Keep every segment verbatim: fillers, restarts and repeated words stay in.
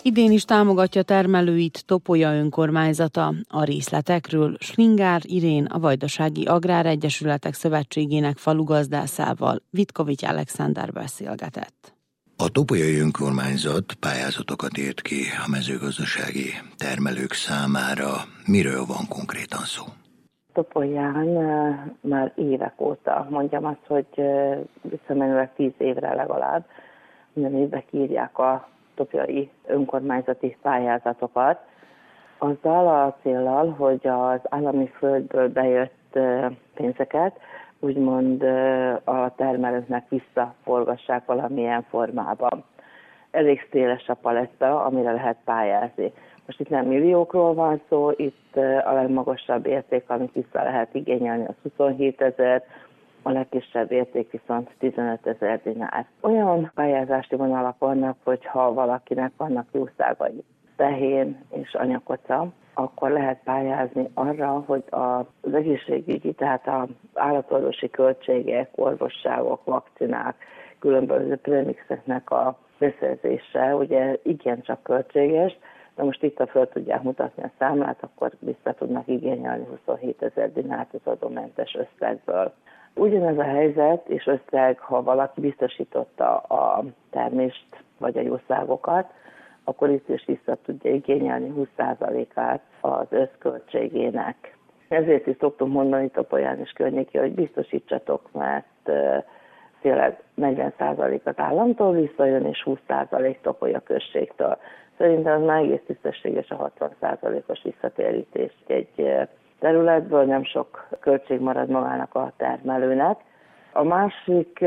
Idén is támogatja termelőit Topolya önkormányzata. A részletekről Slingár Irén, a Vajdasági Agráregyesületek Szövetségének falugazdászával Vitkovics Alexander beszélgetett. A Topolyai önkormányzat pályázatokat írt ki a mezőgazdasági termelők számára. Miről van konkrétan szó? Topolyán már évek óta, mondjam azt, hogy visszamenőleg tíz évre legalább, minden évben írják a topolyai önkormányzati pályázatokat, azzal a céllal, hogy az állami földből bejött pénzeket úgymond a termelőknek visszaforgassák valamilyen formában. Elég széles a paletta, amire lehet pályázni. Most itt nem milliókról van szó, itt a legmagasabb érték, amit vissza lehet igényelni, az huszonhétezer, a legkisebb érték viszont tizenötezer dinár. Olyan pályázási vonalak vannak, hogyha valakinek vannak jószágai, tehén és anyakoca, akkor lehet pályázni arra, hogy az egészségügyi, tehát az állatorvosi költségek, orvosságok, vakcinák, különböző premixeknek a beszerzése, ugye igencsak költséges, de most itt, ha föl tudják mutatni a számlát, akkor vissza tudnak igényelni huszonhétezer dinárt az adómentes összegből. Ugyanez a helyzet és összeg, ha valaki biztosította a termést vagy a jószágokat, akkor itt is vissza tudja igényelni húsz százalékát az összköltségének. Ezért is szoktunk mondani Topolyán és környékén, hogy biztosítsatok, mert tényleg negyven százalékat államtól visszajön, és húsz százalék Topolya községtől. Szerintem az már egész tisztességes a hatvan százalékos visszatérítés egy területből, nem sok költség marad magának a termelőnek. A másik,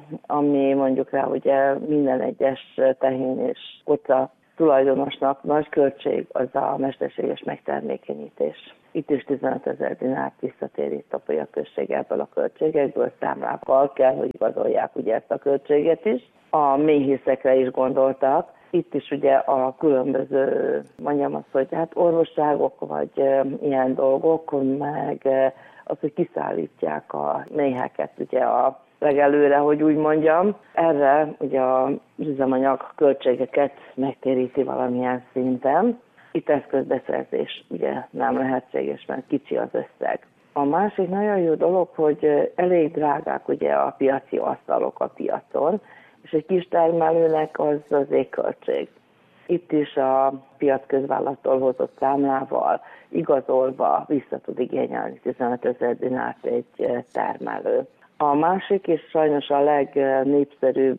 ami mondjuk rá, ugye minden egyes tehén és koca tulajdonosnak nagy költség, az a mesterséges megtermékenyítés. Itt is tizenötezer dinárt visszatérít Topolya község ebből a költségekből, számlákkal kell, hogy igazolják ugye ezt a költséget is. A méhészekre is gondoltak. Itt is ugye a különböző, mondjam azt, hogy hát orvosságok vagy e, ilyen dolgok, meg e, az, hogy kiszállítják a méheket ugye a legelőre, hogy úgy mondjam. Erre ugye a üzemanyag költségeket megtéríti valamilyen szinten. Itt eszközbeszerzés ugye nem lehetséges, mert kicsi az összeg. A másik nagyon jó dolog, hogy elég drágák ugye a piaci asztalok a piacon, és egy kis termelőnek az az égköltség. Itt is a piac közvállalattól hozott számlával igazolva vissza tud igényelni tizenötezer dinárt egy termelő. A másik, és sajnos a legnépszerűbb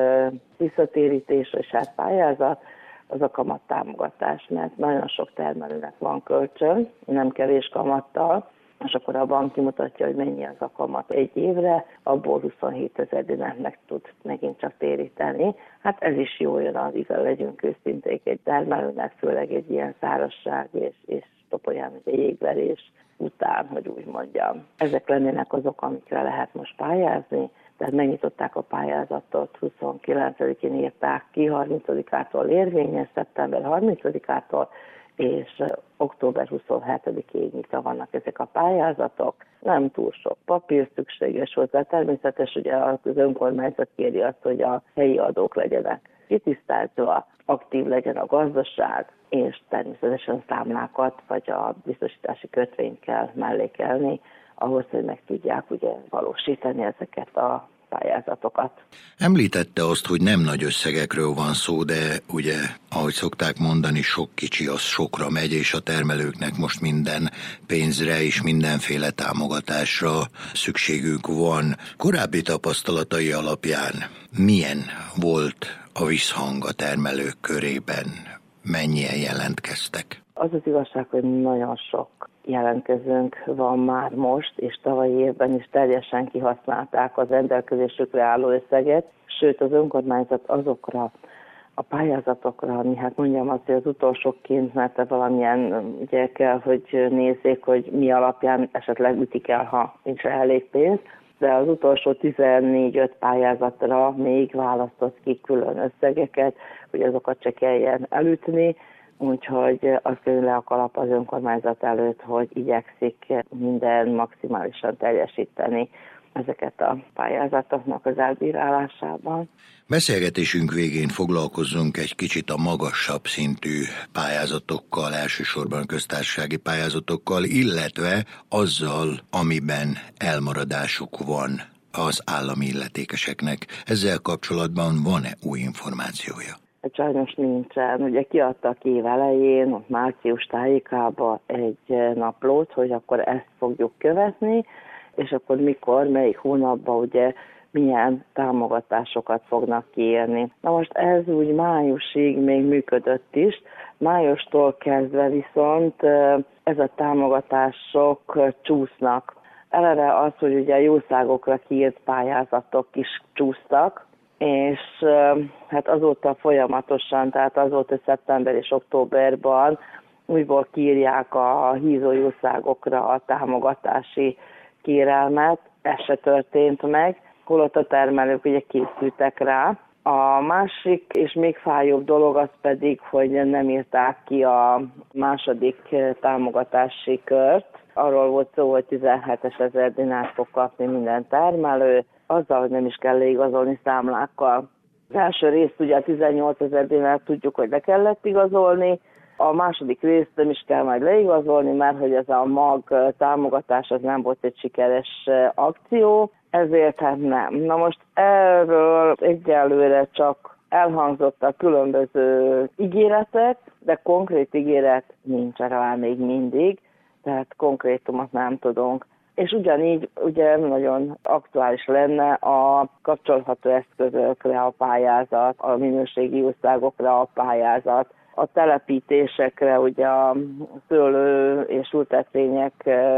visszatérítés és hát pályázat, az a kamattámogatás, mert nagyon sok termelőnek van kölcsön, nem kevés kamattal, és akkor a bank kimutatja, hogy mennyi az a kamat egy évre, abból huszonhétezer dinárt meg tud megint csak téríteni. Hát ez is jól jön az igaz, legyünk őszinték egy termelőnek, főleg egy ilyen szárazság és, és Topolyán egy jégverés után, hogy úgy mondjam. Ezek lennének azok, amikre lehet most pályázni, tehát megnyitották a pályázatot, huszonkilencedikén írták ki, harmincadikától érvényes, szeptember harmincadikától, és október huszonhetedikéig nyitva vannak ezek a pályázatok. Nem túl sok papír szükséges hozzá. Természetes, ugye az önkormányzat kéri azt, hogy a helyi adók legyenek kitisztázva, aktív legyen a gazdaság, és természetesen számlákat vagy a biztosítási kötvényt kell mellékelni, ahhoz, hogy meg tudják ugye valósítani ezeket a pályázatokat. Említette azt, hogy nem nagy összegekről van szó, de ugye, ahogy szokták mondani, sok kicsi az sokra megy, és a termelőknek most minden pénzre és mindenféle támogatásra szükségük van. Korábbi tapasztalatai alapján milyen volt a visszhang a termelők körében? Mennyien jelentkeztek? Az az igazság, hogy nagyon sok jelentkezőnk van már most, és tavalyi évben is teljesen kihasználták az rendelkezésükre álló összeget, sőt az önkormányzat azokra a pályázatokra, ami hát mondjam azt, hogy az utolsóként, mert valamilyen ugye kell, hogy nézzék, hogy mi alapján esetleg ütik el, ha nincs elég pénz, de az utolsó tizennégy-öt pályázatra még választott ki külön összegeket, hogy azokat se kelljen elütni, úgyhogy azt kerül le a kalap az önkormányzat előtt, hogy igyekszik minden maximálisan teljesíteni ezeket a pályázatoknak az elbírálásában. Beszélgetésünk végén foglalkozzunk egy kicsit a magasabb szintű pályázatokkal, elsősorban köztársasági pályázatokkal, illetve azzal, amiben elmaradásuk van az állami illetékeseknek. Ezzel kapcsolatban van-e új információja? Sajnos nincsen. Ugye kiadtak év elején, március tájékában egy naplót, hogy akkor ezt fogjuk követni, és akkor mikor, melyik hónapban ugye milyen támogatásokat fognak kiírni. Na most ez úgy májusig még működött is, májustól kezdve viszont ez a támogatások csúsznak. Eleve az, hogy ugye a jószágokra kiírt pályázatok is csúsztak, és hát azóta folyamatosan, tehát azóta szeptember és októberben újból kiírják a hízójószágokra a támogatási kérelmet, ez se történt meg, holott a termelők ugye készültek rá. A másik és még fájóbb dolog az pedig, hogy nem írták ki a második támogatási kört. Arról volt szó, hogy tizenhétezer dinárt fog kapni minden termelő, azzal, hogy nem is kell leigazolni számlákkal. Az első részt ugye a tizennyolcezer dinárt tudjuk, hogy le kellett igazolni, a második részt nem is kell majd leigazolni, mert hogy ez a mag támogatás az nem volt egy sikeres akció, ezért hát nem. Na most erről egyelőre csak elhangzottak különböző ígéretek, de konkrét ígéret nincs rá még mindig, tehát konkrétumot nem tudunk. És ugyanígy ugye nagyon aktuális lenne a kapcsolható eszközökre a pályázat, a minőségi országokra a pályázat, a telepítésekre, ugye a szőlő és ültetvények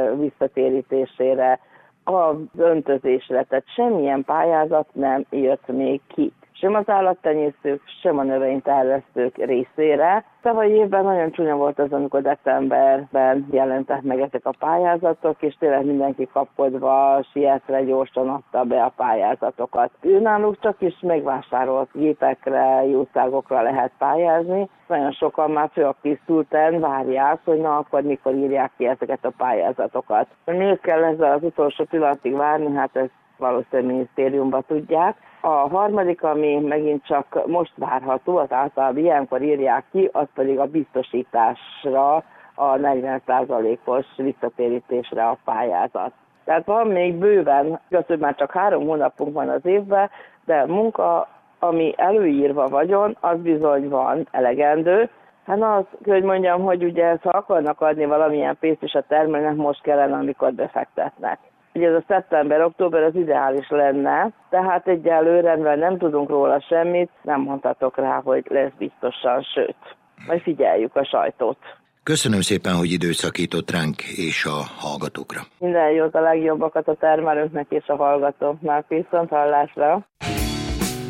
visszatérítésére, az öntözésre, tehát semmilyen pályázat nem jött még ki. Sem az állattenyésztők, sem a növénytermesztők részére. Tavaly évben nagyon csúnya volt az, amikor decemberben jelentek meg ezek a pályázatok, és tényleg mindenki kapkodva, sietve, gyorsan adta be a pályázatokat. Őnáluk csak is megvásárolt gépekre, jószágokra lehet pályázni. Nagyon sokan már fölkészülten várják, hogy na akkor mikor írják ki ezeket a pályázatokat. Miért kell ezzel az utolsó pillanatig várni? Hát ezt valószínűleg minisztériumban tudják. A harmadik, ami megint csak most várható, az általában ilyenkor írják ki, az pedig a biztosításra, a negyven százalékos visszatérítésre a pályázat. Tehát van még bőven, igaz, hogy már csak három hónapunk van az évben, de munka, ami előírva vagyon, az bizony van elegendő. Hát az, hogy mondjam, hogy ugye ha akarnak adni valamilyen pénzt is a termelőnek, most kellene, amikor befektetnek. Ugye ez a szeptember-október az ideális lenne, tehát egyelőre nem tudunk róla semmit, nem mondhatok rá, hogy lesz biztosan, sőt, majd figyeljük a sajtót. Köszönöm szépen, hogy időt szakított ránk és a hallgatókra. Minden jót, a legjobbakat a termelőknek és a hallgatóknak, viszont hallásra.